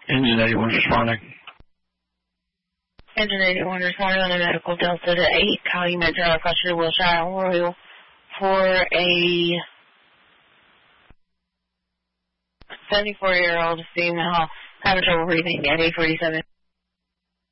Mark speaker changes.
Speaker 1: Engine 81 responding.
Speaker 2: Engine 81 responding on the medical Delta to 8, calling Metro across to Wilshire Royal for a 74-year-old female having trouble breathing at 8:47.